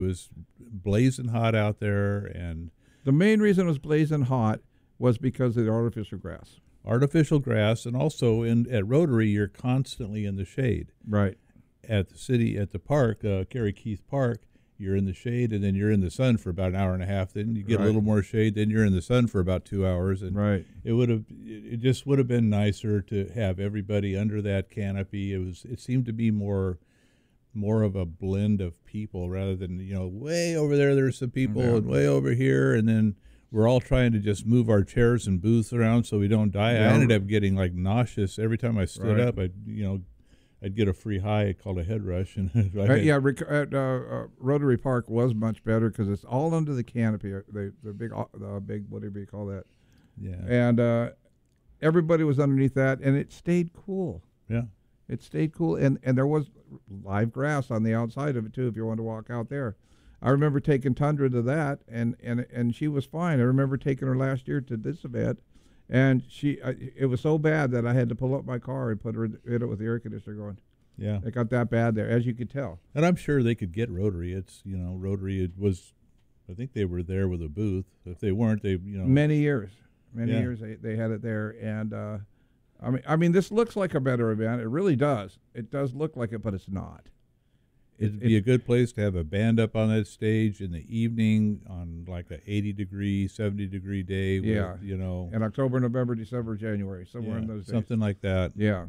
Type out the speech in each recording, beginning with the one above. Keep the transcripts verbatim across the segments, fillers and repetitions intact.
It was blazing hot out there, and the main reason it was blazing hot was because of the artificial grass. Artificial grass, and also in at Rotary, you're constantly in the shade. Right. At the city, at the park, uh, Kerry Keith Park, you're in the shade, and then you're in the sun for about an hour and a half. Then you get right. a little more shade. Then you're in the sun for about two hours. And right. it would have, it just would have been nicer to have everybody under that canopy. It was, it seemed to be more, more of a blend of people rather than, you know, way over there there's some people yeah. and way over here, and then we're all trying to just move our chairs and booths around so we don't die. Yeah. I ended up getting like nauseous every time I stood right. up. I, you know. I'd get a free high called a head rush. And uh, yeah, rec- uh, uh, Rotary Park was much better because it's all under the canopy. The the big the big whatever you call that. Yeah. And uh, everybody was underneath that, and it stayed cool. Yeah. It stayed cool, and and there was live grass on the outside of it too. If you wanted to walk out there, I remember taking Tundra to that, and and and she was fine. I remember taking her last year to this event. And she, uh, it was so bad that I had to pull up my car and put her in it with the air conditioner going. Yeah, it got that bad there, as you could tell. And I'm sure they could get Rotary. It's you know Rotary. It was, I think they were there with a booth. If they weren't, they you know many years, many yeah. years they, they had it there. And uh, I mean, I mean, this looks like a better event. It really does. It does look like it, but it's not. It'd be a good place to have a band up on that stage in the evening on like a eighty degree, seventy degree day. Yeah, with, you know, in October, November, December, January, somewhere yeah, in those days. Something like that. Yeah,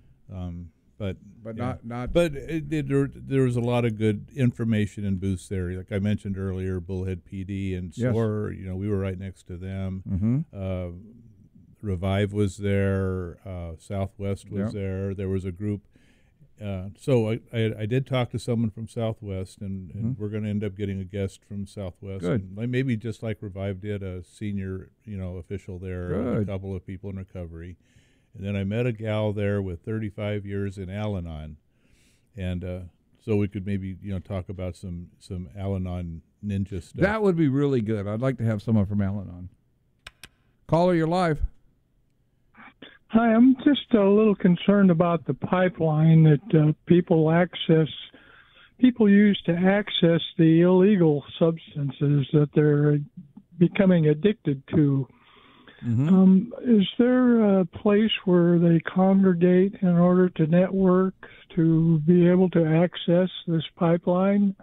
um, but but yeah. not not. But it, it, there, there was a lot of good information and booths there. Like I mentioned earlier, Bullhead P D and S O R. Yes. You know, we were right next to them. Mm-hmm. Uh, Revive was there. Uh, Southwest was yep. there. There was a group. Uh, so I, I I did talk to someone from Southwest, and, and mm-hmm. we're going to end up getting a guest from Southwest. Good. And maybe just like Revive did, a senior you know official there, Good. a couple of people in recovery. And then I met a gal there with thirty-five years in Al-Anon, and uh, so we could maybe you know talk about some some Al-Anon ninja stuff. That would be really good. I'd like to have someone from Al-Anon. Caller, you're live. Hi, I'm just a little concerned about the pipeline that uh, people access, people use to access the illegal substances that they're becoming addicted to. Mm-hmm. Um, is there a place where they congregate in order to network to be able to access this pipeline?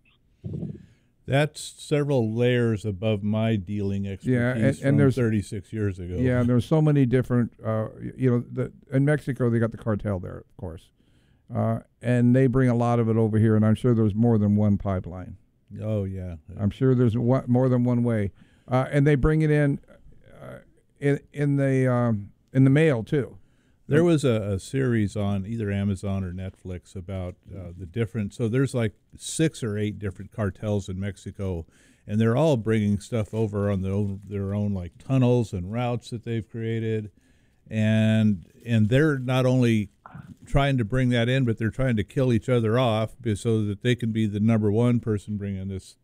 That's several layers above my dealing expertise yeah, and, and from there's, thirty-six years ago. Yeah, and there's so many different, uh, you know, the, in Mexico they got the cartel there, of course. Uh, and they bring a lot of it over here, and I'm sure there's more than one pipeline. Oh, yeah. I'm sure there's one, more than one way. Uh, and they bring it in uh, in, in, the, um, in the mail, too. There was a, a series on either Amazon or Netflix about uh, the different. So there's like six or eight different cartels in Mexico, and they're all bringing stuff over on their own, their own like tunnels and routes that they've created, and and they're not only trying to bring that in, but they're trying to kill each other off so that they can be the number one person bringing this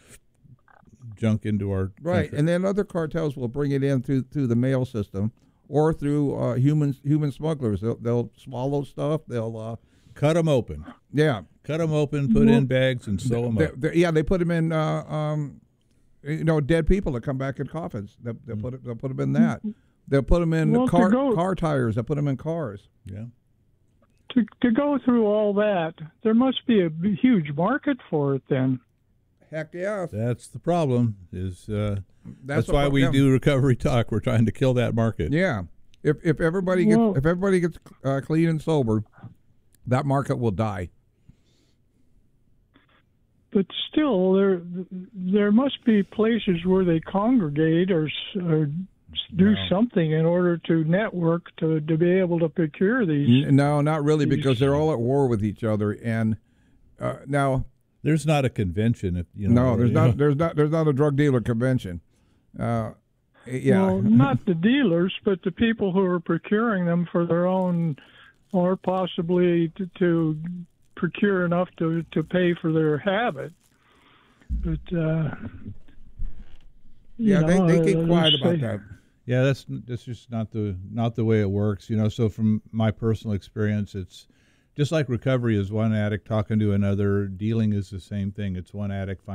junk into our right. country. And then other cartels will bring it in through through the mail system. Or through uh, human human smugglers, they'll, they'll swallow stuff. They'll uh, cut them open. Yeah, cut them open, put in bags, and sew them they, up. They, yeah, they put them in. Uh, um, you know, dead people that come back in coffins. They'll, they'll mm. put it, they'll put them in that. They'll put them in well, car go, car tires. They'll put them in cars. Yeah. To to go through all that, there must be a huge market for it then. Heck yeah. That's the problem. Is uh, that's, that's why we yeah. do Recovery Talk. We're trying to kill that market. Yeah. If if everybody gets well, if everybody gets uh, clean and sober, that market will die. But still, there there must be places where they congregate or, or do no. something in order to network to, to be able to procure these. No, not really, these. because they're all at war with each other. And uh, now there's not a convention. If you know, no, there's not. Know. There's not. There's not a drug dealer convention. Uh, Yeah. Well, not the dealers, but the people who are procuring them for their own, or possibly to, to procure enough to, to pay for their habit. But uh, yeah, know, they, they keep uh, quiet say, about that. Yeah, that's that's just not the not the way it works. You know, so from my personal experience, it's Just like recovery is one addict talking to another, dealing is the same thing. It's one addict